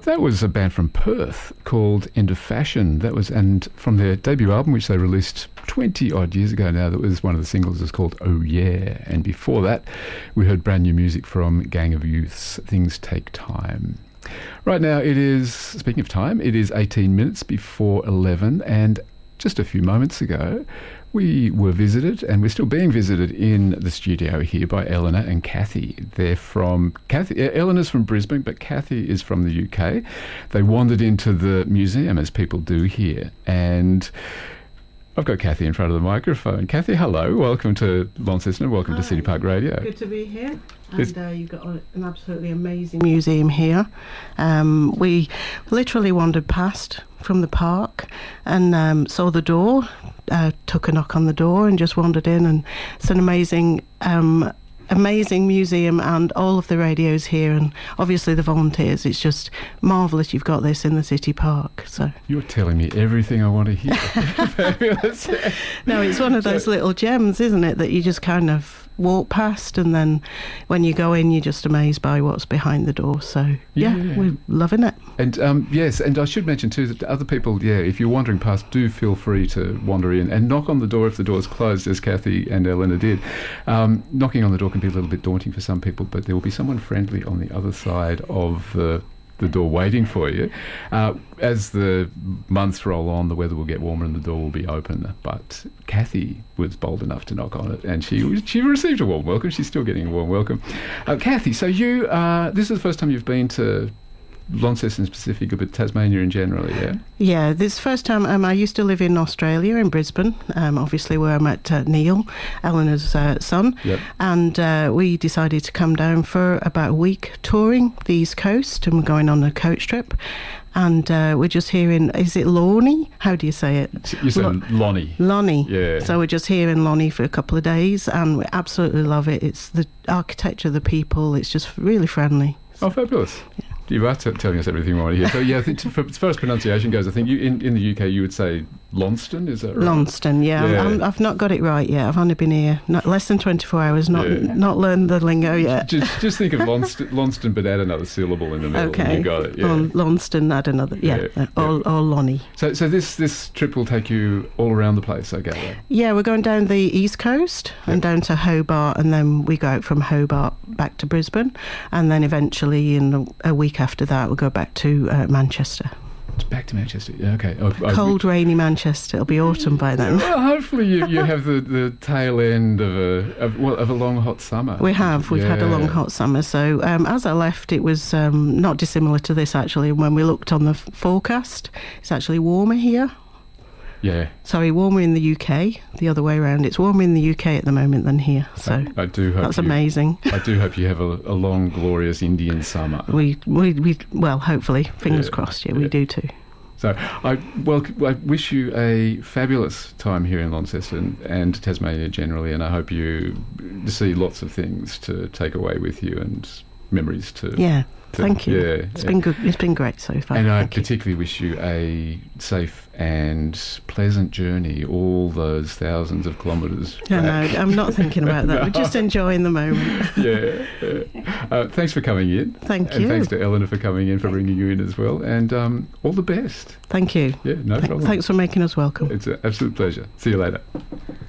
That was a band from Perth called End of Fashion. That was, and from their debut album, which they released 20-odd years ago now, that was one of the singles is called Oh Yeah. And before that, we heard brand new music from Gang of Youths, Things Take Time. Right now it is, speaking of time, it is 18 minutes before 11, and just a few moments ago, we were visited, and we're still being visited in the studio here by Eleanor and Kathy. Eleanor's from Brisbane, but Kathy is from the UK. They wandered into the museum, as people do here, and I've got Kathy in front of the microphone. Kathy, hello. Welcome to Launceston. Welcome to City Park Radio. Good to be here. And you've got an absolutely amazing museum here. We literally wandered past from the park and saw the door, took a knock on the door and just wandered in. And it's an amazing museum, and all of the radios here, and obviously the volunteers. It's just marvellous you've got this in the city park. So you're telling me everything I want to hear. Fabulous. No, it's one of those little gems, isn't it, that you just kind of walk past, and then when you go in you're just amazed by what's behind the door. So yeah, we're loving it. And yes, and I should mention too that other people, if you're wandering past, do feel free to wander in and knock on the door if the door's closed, as Kathy and Eleanor did. Knocking on the door can be a little bit daunting for some people, but there will be someone friendly on the other side of the door waiting for you. As the months roll on, the weather will get warmer and the door will be open. But Kathy was bold enough to knock on it, and she received a warm welcome. She's still getting a warm welcome. Kathy, so you this is the first time you've been to Launceston specifically, but Tasmania in general, yeah? Yeah, this first time. I used to live in Australia, in Brisbane, obviously where I met Neil, Eleanor's son. Yep. And we decided to come down for about a week touring the East Coast, and we're going on a coach trip. And we're just here in, is it Lornie? How do you say it? You say Lonnie. Lonnie. Yeah. So we're just here in Lonnie for a couple of days, and we absolutely love it. It's the architecture, the people, it's just really friendly. Oh, fabulous. Yeah. You are telling us everything we want to hear. So, yeah, I think as far as pronunciation goes, I think you in the UK you would say Launceston, is that right? Launceston, yeah. I've not got it right yet. I've only been here less than 24 hours, not learned the lingo yet. Just think of Launceston, but add another syllable in the middle. Okay. You got it, yeah. Launceston, add another, or Lonnie. So this trip will take you all around the place, I gather? Yeah, we're going down the East Coast and down to Hobart, and then we go out from Hobart back to Brisbane, and then eventually in a week after that we'll go back to Manchester. It's back to Manchester, yeah, okay. Cold, rainy Manchester. It'll be autumn by then. Well, hopefully you have the tail end of a long hot summer. We've had a long hot summer. So as I left, it was not dissimilar to this actually. When we looked on the forecast, it's actually warmer here. Yeah. Sorry, warmer in the UK. The other way around. It's warmer in the UK at the moment than here. So I do hope that's amazing. I do hope you have a long, glorious Indian summer. We well, hopefully, fingers crossed. Yeah, we do too. So I wish you a fabulous time here in Launceston and Tasmania generally, and I hope you see lots of things to take away with you and memories to. Yeah. Thank you. Yeah, it's been good. It's been great so far. And I particularly wish you a safe and pleasant journey, all those thousands of kilometres. No, I'm not thinking about that. We're just enjoying the moment. Yeah. Thanks for coming in. Thank you. And thanks to Eleanor for coming in, for bringing you in as well. And all the best. Thank you. Yeah, no problem. Thanks for making us welcome. It's an absolute pleasure. See you later.